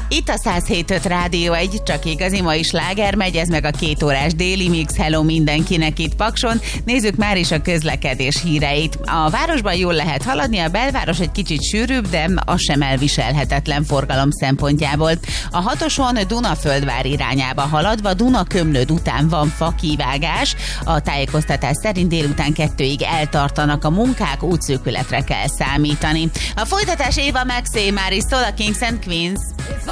Itt a 107.5 Rádió 1, csak igazi mai sláger megy, ez meg a 2 órás déli mix. Hello mindenkinek itt Pakson. Nézzük már is a közlekedés híreit. A városban jól lehet haladni, a belváros egy kicsit sűrűbb, de az sem elviselhetetlen forgalom szempontjából. A 6-oson Dunaföldvár irányába haladva Duna-Kömlőd után van fakivágás. A tájékoztatás szerint délután 2-ig eltartanak a munkák, útszűkületre kell számítani. A folytatás Eva Max, Máris szól, a Kings and Queens.